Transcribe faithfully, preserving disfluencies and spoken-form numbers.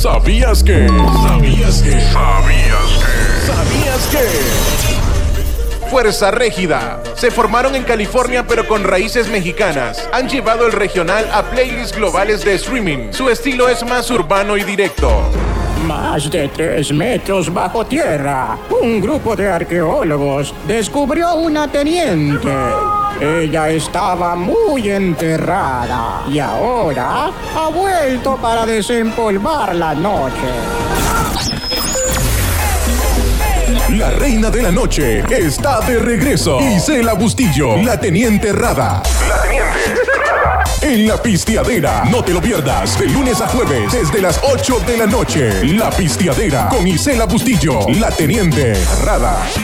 ¿Sabías que? ¿Sabías que? ¿Sabías que? ¿Sabías que? Fuerza Régida. Se formaron en California pero con raíces mexicanas. Han llevado el regional a playlists globales de streaming. Su estilo es más urbano y directo. Más de tres metros bajo tierra, un grupo de arqueólogos descubrió una teniente. Ella estaba muy enterrada y ahora ha vuelto para desempolvar la noche. La reina de la noche está de regreso. Isela Bustillo, la teniente Rada. La teniente Rada. En La Pisteadera. No te lo pierdas. De lunes a jueves, desde las ocho de la noche. La Pisteadera con Isela Bustillo, la teniente Rada.